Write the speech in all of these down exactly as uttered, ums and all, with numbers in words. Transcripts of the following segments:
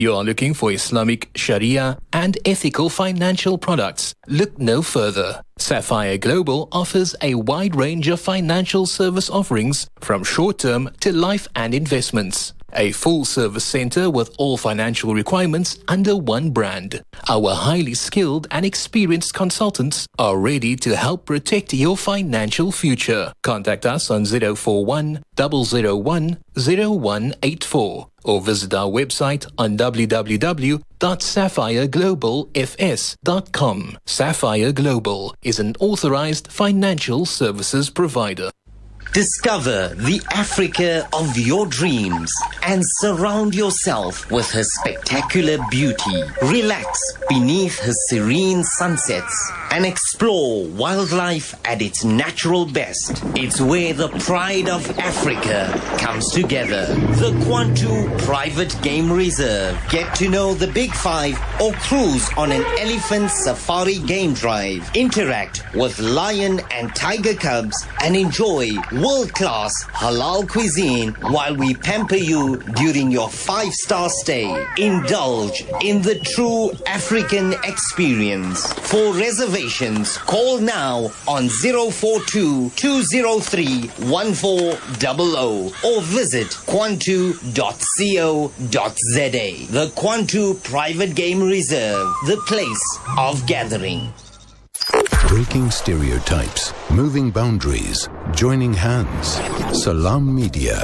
You are looking for Islamic Sharia and ethical financial products? Look no further. Sapphire Global offers a wide range of financial service offerings from short-term to life and investments. A full-service center with all financial requirements under one brand. Our highly skilled and experienced consultants are ready to help protect your financial future. Contact us on zero four one, zero zero one, zero one eight four or visit our website on w w w dot sapphire global f s dot com. Sapphire Global is an authorized financial services provider. Discover the Africa of your dreams and surround yourself with her spectacular beauty. Relax beneath her serene sunsets and explore wildlife at its natural best. It's where the pride of Africa comes together. The Kwantu Private Game Reserve. Get to know the Big Five or cruise on an elephant safari game drive. Interact with lion and tiger cubs and enjoy world-class halal cuisine while we pamper you during your five-star stay. Indulge in the true African experience. For reservations, call now on zero four two, two zero three, one four zero zero or visit kwantu dot co dot za. The Kwantu Private Game Reserve, the place of gathering. Breaking stereotypes, moving boundaries, joining hands. Salam Media.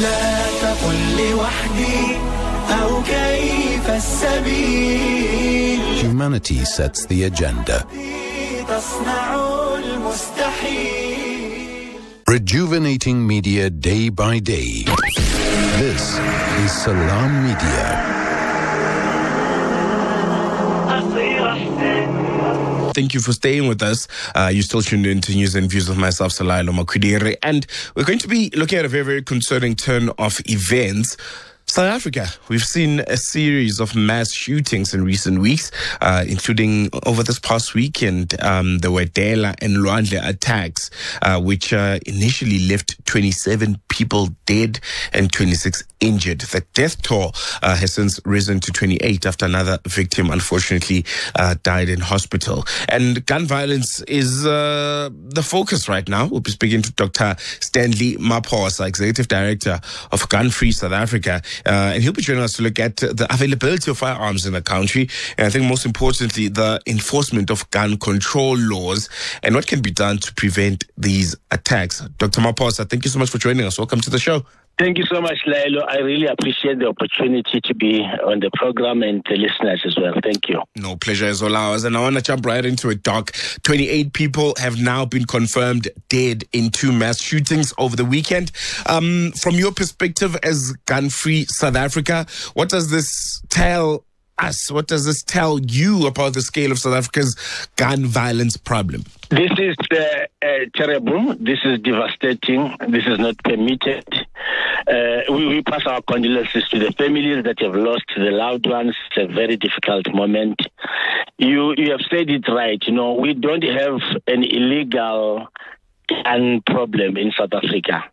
Humanity sets the agenda. Rejuvenating media day by day. This is Salam Media. Thank you for staying with us. Uh, you're still tuned in to News and Views with myself, Salailo Makwidire. And we're going to be looking at a very, very concerning turn of events. South Africa, we've seen a series of mass shootings in recent weeks, uh, including over this past weekend, um, the Wedela and Lwandle attacks, uh, which uh, initially left twenty-seven people dead and twenty-six injured. The death toll uh, has since risen to twenty-eight after another victim, unfortunately, uh, died in hospital. And gun violence is uh, the focus right now. We'll be speaking to Doctor Stanley Maphosa, Executive Director of Gun Free South Africa. Uh, and he'll be joining us to look at the availability of firearms in the country, and I think most importantly, the enforcement of gun control laws and what can be done to prevent these attacks. Doctor Maphosa, thank you so much for joining us. Welcome to the show. Thank you so much, Lailo. I really appreciate the opportunity to be on the program and the listeners as well. Thank you. No, pleasure is all ours. And I want to jump right into it, Doc. twenty-eight people have now been confirmed dead in two mass shootings over the weekend. Um, from your perspective as Gun Free South Africa, what does this tell us? What does this tell you about the scale of South Africa's gun violence problem? This is uh, uh, terrible. This is devastating. This is not permitted. Uh, we, we pass our condolences to the families that have lost the loved ones. It's a very difficult moment. You you have said it right. You know, we don't have an illegal gun problem in South Africa.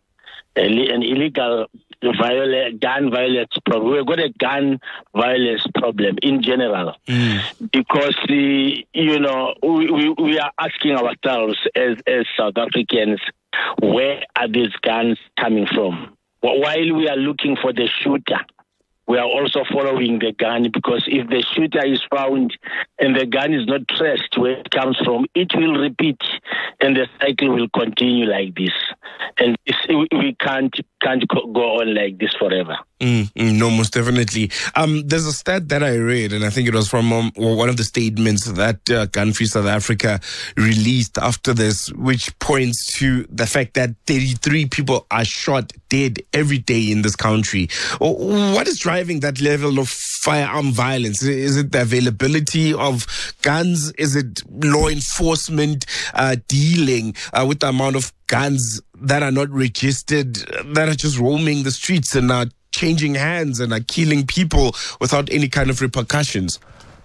An illegal violence, gun violence problem. We've got a gun violence problem in general mm. because the, you know we, we, we are asking ourselves as as South Africans, where are these guns coming from? While we are looking for the shooter, we are also following the gun, because if the shooter is found and the gun is not traced where it comes from, it will repeat and the cycle will continue like this. And we can't can't go on like this forever. Mm, mm, no, most definitely. Um, there's a stat that I read, and I think it was from um, one of the statements that uh, Gun Free South Africa released after this, which points to the fact that thirty-three people are shot dead every day in this country. What is driving that level of firearm violence? Is it the availability of guns? Is it law enforcement uh, dealing uh, with the amount of guns that are not registered, that are just roaming the streets and are changing hands and are killing people without any kind of repercussions?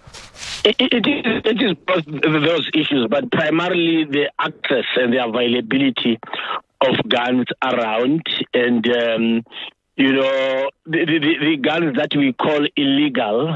It, it, is, it is both those issues, but primarily the access and the availability of guns around. And um, you know, the, the, the guns that we call illegal